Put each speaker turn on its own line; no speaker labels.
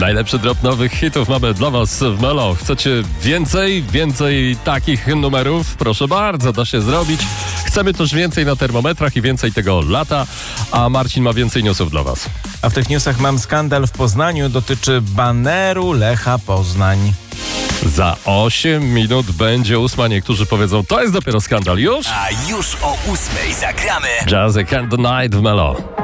Najlepszy drop nowych hitów mamy dla was w Melo. Chcecie więcej takich numerów? Proszę bardzo, da się zrobić. Chcemy też więcej na termometrach i więcej tego lata, a Marcin ma więcej newsów dla was.
A w tych newsach mam skandal w Poznaniu, dotyczy baneru Lecha Poznań.
Za 8 minut będzie 8. Niektórzy powiedzą, to jest dopiero skandal. Już?
A już o 8 zagramy
Jazzy Can't The Night w Melo.